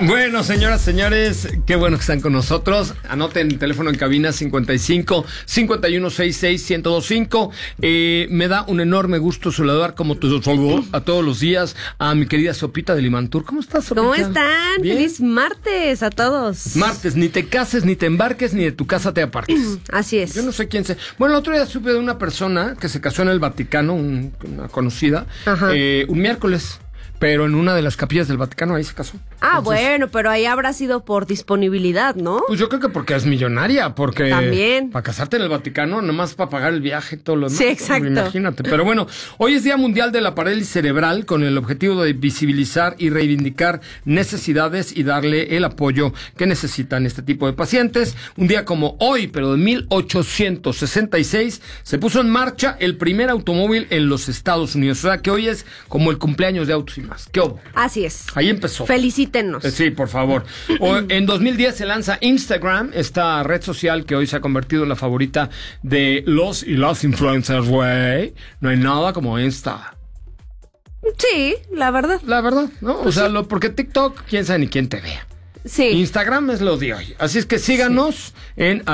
Bueno, señoras, señores, qué bueno que están con nosotros. Anoten el teléfono en cabina 55 5166 1025. Me da un enorme gusto saludar como te saludo a todos los días a mi querida Sopita de Limantur. ¿Cómo estás, Sopita? ¿Cómo están? ¿Bien? Feliz martes a todos. Martes, ni te cases, ni te embarques, ni de tu casa te apartes. Así es. Yo no sé quién sea. Bueno, el otro día supe de una persona que se casó en el Vaticano, una conocida, un miércoles. Pero en una de las capillas del Vaticano, ahí se casó. Ah, entonces, bueno, pero ahí habrá sido por disponibilidad, ¿no? Pues yo creo que porque es millonaria, porque... También. Para casarte en el Vaticano, nomás para pagar el viaje y todo lo demás. Sí, exacto. Imagínate. Pero bueno, hoy es Día Mundial de la Parálisis Cerebral, con el objetivo de visibilizar y reivindicar necesidades y darle el apoyo que necesitan este tipo de pacientes. Un día como hoy, pero de 1866, se puso en marcha el primer automóvil en los Estados Unidos. O sea que hoy es como el cumpleaños de autos y más. ¿Qué hubo? Así es. Ahí empezó. Felicítennos. Sí, por favor. En 2010 se lanza Instagram, esta red social que hoy se ha convertido en la favorita de los y las influencers, güey. No hay nada como Insta. Sí, la verdad. La verdad, ¿no? Pues o sea, sí. Porque TikTok, quién sabe ni quién te vea. Sí. Instagram es lo de hoy. Así es que síganos en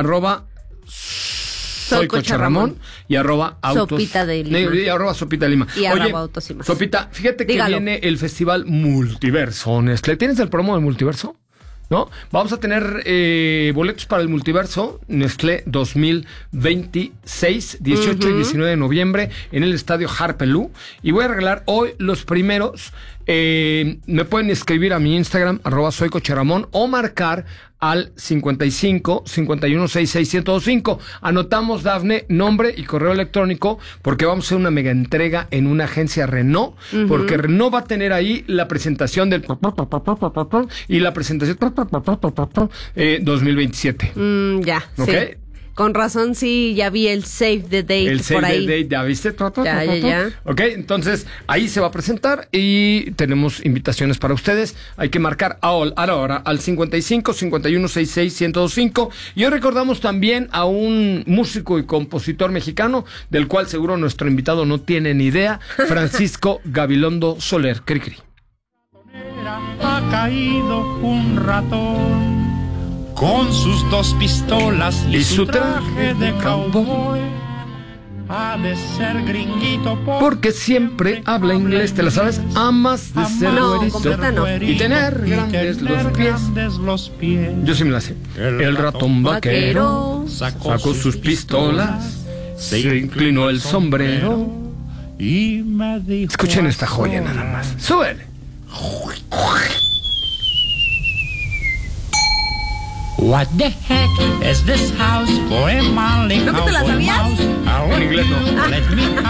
Soy Coche Ramón y @autos. Sopita de Lima. Y @Sopita de Lima. Y Oye, @autos y más. Sopita, fíjate que Dígalo. viene el festival Multiverso, Nestlé. ¿Tienes el promo del Multiverso? ¿No? Vamos a tener boletos para el Multiverso Nestlé 2026, 18 y 19 de noviembre en el estadio Harpelú. Y voy a regalar hoy los primeros. Me pueden escribir a mi Instagram, @soycocheramón, o marcar al 55 5166 1025. Anotamos, Dafne, nombre y correo electrónico, porque vamos a hacer una mega entrega en una agencia Renault, porque Renault va a tener ahí la presentación del y la presentación 2027. Ya, ¿Ok? sí. Con razón, sí, ya vi el Save the Date El por Save ahí. the Date, ¿ya viste? Ya. Ok, entonces ahí se va a presentar y tenemos invitaciones para ustedes. Hay que marcar ahora al 55 5166 1025. Y hoy recordamos también a un músico y compositor mexicano, del cual seguro nuestro invitado no tiene ni idea, Francisco Gabilondo Soler. Cri, cri. Ha caído un ratón con sus dos pistolas y su traje de cowboy. Ha de ser gringuito Porque siempre habla inglés, ¿te la sabes? Amas de ser No, güerito completa no. y tener grandes los pies. Yo sí me la sé. El ratón vaquero sacó sus pistolas, se inclinó el sombrero. Y me dijo: Escuchen esta joya nada más. ¡Súbele! What the heck is this house for a man like ¿No que te la cowboy sabías? mouse? En inglés no. Let me